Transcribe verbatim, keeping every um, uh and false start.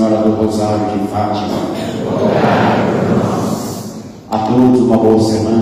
Senhora do Rosário de Fátima. A todos uma boa semana.